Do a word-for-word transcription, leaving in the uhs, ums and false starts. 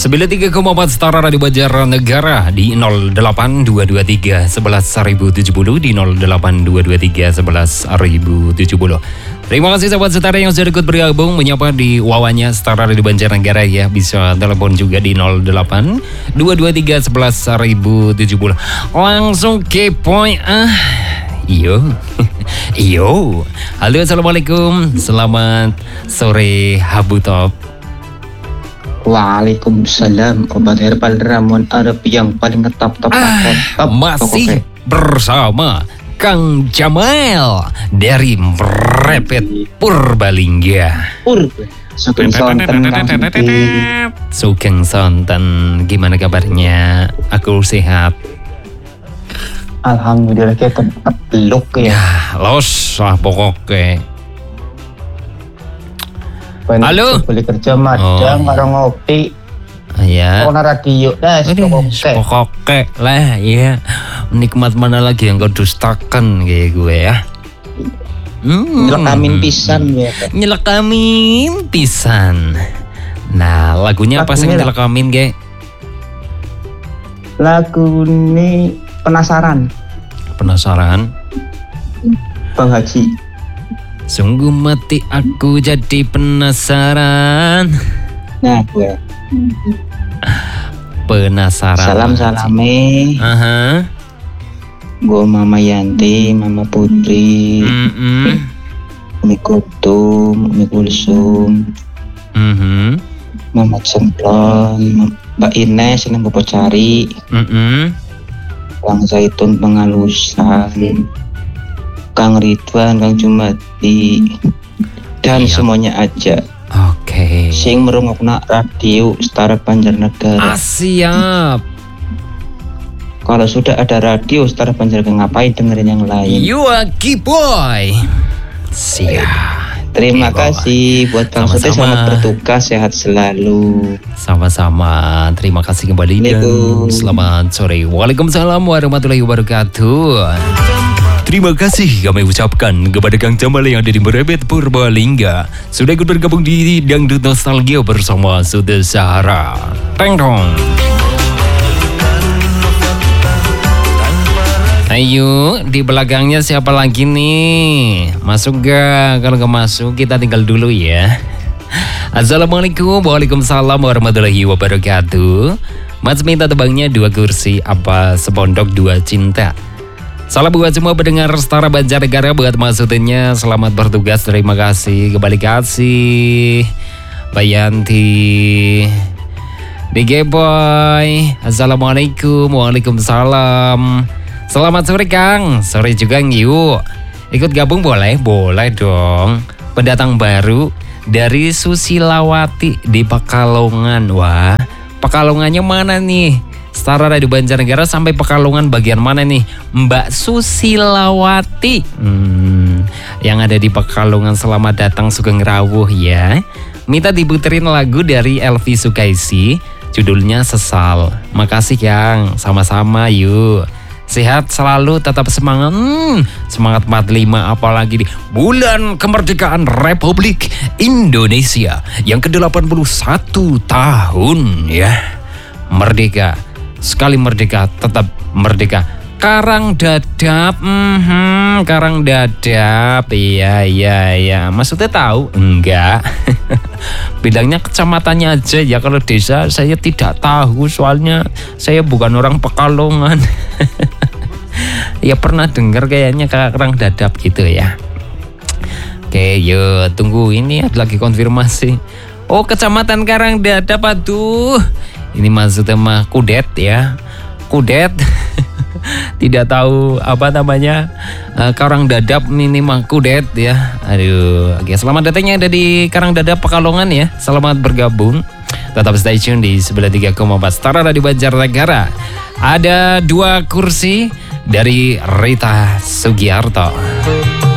sembilan puluh tiga koma empat Setara Radio Banjarnegara di nol delapan dua dua tiga sebelas seribu tujuh puluh di nol delapan dua dua tiga sebelas seribu tujuh puluh. Terima kasih sahabat Setara yang sudah ikut bergabung menyapa di wawanya Setara Radio Banjarnegara ya. Bisa telepon juga di nol delapan dua dua tiga sebelas seribu tujuh puluh. Langsung kepoy ah. Iyo. Iyo. Halo, assalamualaikum. Selamat sore Habu Top. Waalaikumsalam. Obat herbal ramuan Arab yang paling ngetop-top. Ah, top, masih top, bersama Kang Jamal dari Mrepet Purbalingga. Pur. Sugeng sonten Kang. Sugeng sonten. Gimana kabarnya? Aku sehat. Alhamdulillah kita peluk ya. Ya, los lah pokoknya. Halo. Boleh kerja madang, karo oh. ngopi. Ya. Ono radio dah, pokoknya lah ya. Nikmat mana lagi yang kau dustakan kayak gue ya. Hmm. Nyelekamin pisan ya. Nyelekamin pisan. Nah, lagunya apa sih yang nyelekamin kayak? Lagu ini Penasaran. Penasaran. Bang Haji. Sungguh mati aku jadi penasaran. Nah, gue. Penasaran. Salam salame. Aha. Gue Mama Yanti, Mama Putri. Mm-mm. Umi Kultum, Umi Kulsum. Mhm. Mama Cemplon, Mbak Ines yang Bopo cari. Mhm. Kang Zaitun Pengalusan, Kang Ridwan, Kang Jumati, dan iya. semuanya aja. Oke. Okay. Sing merungokna radio Setara Banjarnegara. Ah, siap. Kalau sudah ada radio Setara Banjarnegara, ngapain dengerin yang lain? You are boy. Siap. Terima okay, kasih boy. Buat Kang Sote, selamat bertugas, sehat selalu. Sama-sama. Terima kasih kembali dan selamat sore. Waalaikumsalam warahmatullahi wabarakatuh. Terima kasih kami ucapkan kepada Kang Jamal yang ada di Mrepet Purbalingga sudah ikut bergabung di Dangdut Nostalgia bersama Sudah Sahara. Teng dong. Ayo, di belakangnya siapa lagi nih? Masuk gak? Kalau gak masuk kita tinggal dulu ya. Assalamualaikum, waalaikumsalam warahmatullahi wabarakatuh. Mas minta tebangnya dua kursi apa sepondok dua cinta. Salam buat semua pendengar Setara Banjarnegara, buat maksudnya selamat bertugas, terima kasih, kembali kasih Mbak Yanti D G Boy. Assalamualaikum, waalaikumsalam. Selamat sore Kang, sore juga yuk. Ikut gabung boleh? Boleh dong. Pendatang baru dari Susilawati di Pekalongan. Wah, Pekalongannya mana nih? Setara Radio Banjarnegara sampai Pekalongan bagian mana nih? Mbak Susilawati hmm, yang ada di Pekalongan, selamat datang, sugeng rawuh ya. Minta diputerin lagu dari Elvi Sukaisi, judulnya Sesal. Makasih Kang, sama-sama yuk. Sehat selalu, tetap semangat. Hmm, semangat empat puluh lima apalagi di bulan kemerdekaan Republik Indonesia yang ke delapan puluh satu tahun ya. Merdeka. Sekali merdeka tetap merdeka. Karang Dadap, mm-hmm, Karang Dadap, iya iya iya. Maksudnya tahu? Enggak. Bilangnya kecamatannya aja ya, kalau desa saya tidak tahu soalnya saya bukan orang Pekalongan. Ya pernah dengar kayaknya Karang Dadap gitu ya. Oke, yuk tunggu, ini ada lagi konfirmasi. Oh, kecamatan Karang Dadap, aduh. Ini maksudnya mah Kudet ya. Kudet. Tidak tahu apa namanya, uh, Karang Dadap minimal Kudet ya. Aduh, oke, selamat datangnya ada di Karang Dadap Pekalongan ya. Selamat bergabung. Tetap stay tune di sembilan puluh tiga koma empat Setara Radio Banjarnegara. Ada dua kursi dari Rita Sugiarto.